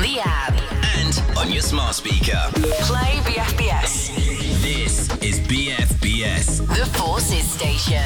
the app, and on your smart speaker. play BFBS, This is BFBS. the Forces station.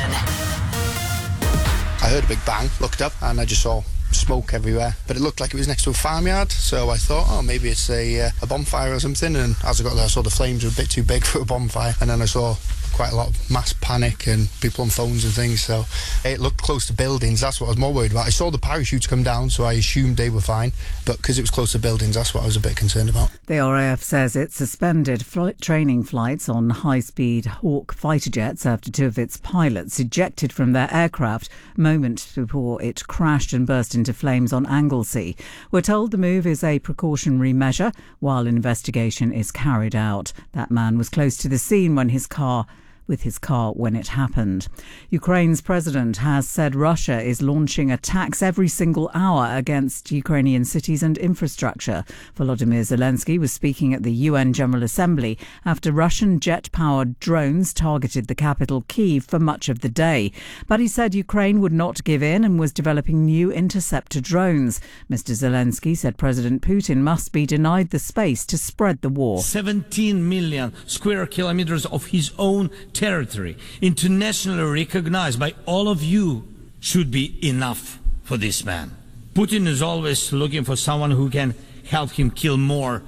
I heard a big bang, looked up, and I just saw smoke everywhere. But it looked like it was next to a farmyard, so I thought, oh, maybe it's a bonfire or something. And as I got there, I saw the flames were a bit too big for a bonfire. And then I saw quite a lot of mass panic and people on phones and things. So it looked close to buildings. That's what I was more worried about. I saw the parachutes come down, so I assumed they were fine. But because it was close to buildings, that's what I was a bit concerned about. The RAF says it suspended training flights on high-speed Hawk fighter jets after two of its pilots ejected from their aircraft moments before it crashed and burst into flames on Anglesey. We're told the move is a precautionary measure while investigation is carried out. That man was close to the scene when his car when it happened. Ukraine's president has said Russia is launching attacks every single hour against Ukrainian cities and infrastructure. Volodymyr Zelensky was speaking at the UN General Assembly after Russian jet-powered drones targeted the capital Kyiv for much of the day. But he said Ukraine would not give in and was developing new interceptor drones. Mr. Zelensky said President Putin must be denied the space to spread the war. 17 million square kilometers of his own territory, internationally recognized by all of you, should be enough for this man. Putin is always looking for someone who can help him kill more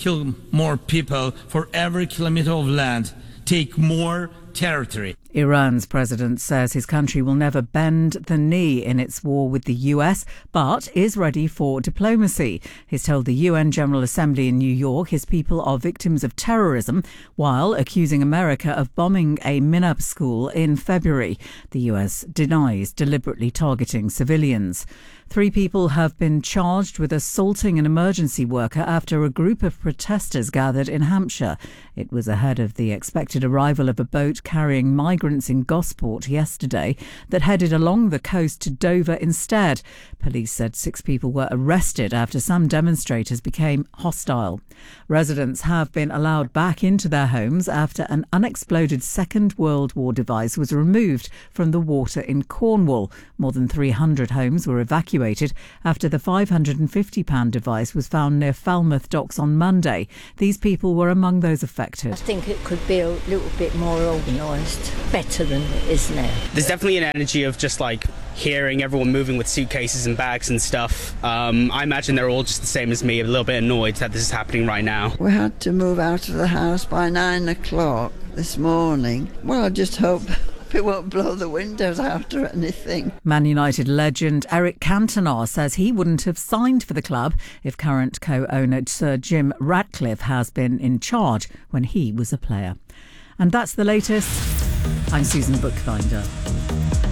people for every kilometer of land, take more territory. Iran's president says his country will never bend the knee in its war with the US, but is ready for diplomacy. He's told the UN General Assembly in New York his people are victims of terrorism, while accusing America of bombing a Minab school in February. The US denies deliberately targeting civilians. 3 people have been charged with assaulting an emergency worker after a group of protesters gathered in Hampshire. It was ahead of the expected arrival of a boat carrying migrants in Gosport yesterday that headed along the coast to Dover instead. Police said 6 people were arrested after some demonstrators became hostile. Residents have been allowed back into their homes after an unexploded Second World War device was removed from the water in Cornwall. More than 300 homes were evacuated after the £550 device was found near Falmouth docks on Monday. These people were among those affected. I think it could be a little bit more organised, better than it is now. There's definitely an energy of just like hearing everyone moving with suitcases and bags and stuff. I imagine they're all just the same as me, a little bit annoyed that this is happening right now. We had to move out of the house by 9 o'clock this morning. Well, I just hope it won't blow the windows out or anything. Man United legend Eric Cantona says he wouldn't have signed for the club if current co-owner Sir Jim Ratcliffe has been in charge when he was a player. And that's the latest. I'm Susan Bookbinder.